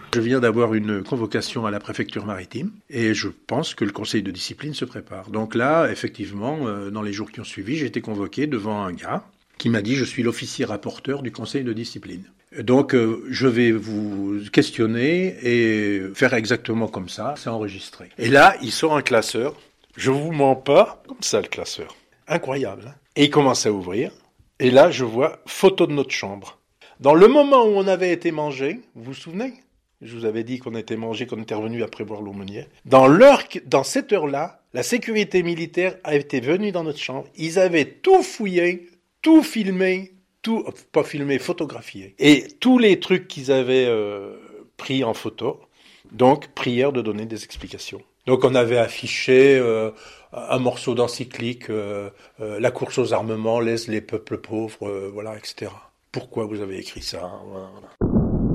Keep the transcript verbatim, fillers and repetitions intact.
Je viens d'avoir une convocation à la préfecture maritime et je pense que le conseil de discipline se prépare. Donc là, effectivement, euh, dans les jours qui ont suivi, j'ai été convoqué devant un gars qui m'a dit « je suis l'officier rapporteur du conseil de discipline ». Donc euh, je vais vous questionner et faire exactement comme ça, c'est enregistré. Et là, il sort un classeur, je vous mens pas, comme ça le classeur. Incroyable, hein. Et il commence à ouvrir, et là je vois photo de notre chambre. Dans le moment où on avait été mangé, vous vous souvenez ? Je vous avais dit qu'on était mangé, qu'on était revenu après boire l'aumônière. Dans l'heure, dans cette heure-là, la sécurité militaire a été venue dans notre chambre. Ils avaient tout fouillé, tout filmé, tout, pas filmé, photographié. Et tous les trucs qu'ils avaient euh, pris en photo. Donc, prière de donner des explications. Donc, on avait affiché euh, un morceau d'encyclique, euh, euh, la course aux armements laisse les peuples pauvres, euh, voilà, et cetera. Pourquoi vous avez écrit ça ? Voilà.